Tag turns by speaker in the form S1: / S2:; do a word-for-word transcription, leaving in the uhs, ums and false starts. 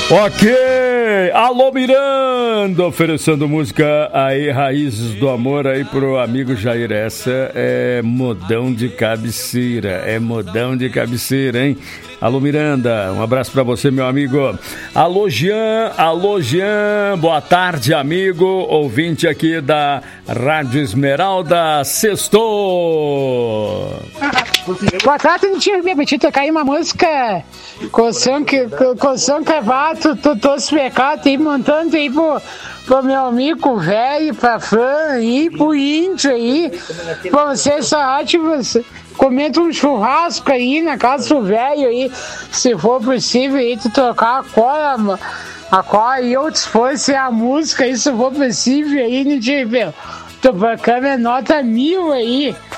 S1: Ok, alô Miranda, oferecendo música aí, Raízes do Amor aí pro amigo Jair. Essa é modão de cabeceira, é modão de cabeceira, hein? Alô Miranda, um abraço pra você, meu amigo. Alô Jean, alô Jean, boa tarde, amigo, ouvinte aqui da Rádio Esmeralda, sextou.
S2: Boa tarde, não tinha me permitido tocar aí uma música Coção Cavato, Todos Pecados, aí montando aí pro, pro meu amigo velho, pra fã aí, pro índio aí, pra você só ótimos. Comenta um churrasco aí na casa do velho aí, se for possível aí, tu tocar a cola, a cola e eu disposto a música aí, se for possível aí, no nível. Tô bacana, nota mil aí.